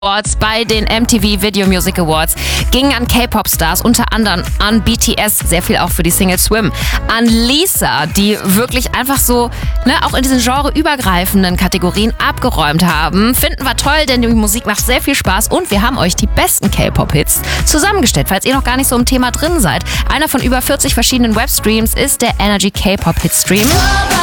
Awards bei den MTV Video Music Awards gingen an K-Pop-Stars, unter anderem an BTS, sehr viel auch für die Single Swim, an Lisa, die wirklich einfach so, auch in diesen genreübergreifenden Kategorien abgeräumt haben. Finden wir toll, denn die Musik macht sehr viel Spaß und wir haben euch die besten K-Pop-Hits zusammengestellt, falls ihr noch gar nicht so im Thema drin seid. Einer von über 40 verschiedenen Webstreams ist der Energy K-Pop Hitstream.